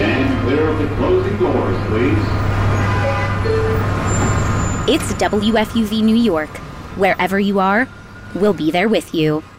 Stand clear of the closing doors, please. It's WFUV New York. Wherever you are, we'll be there with you.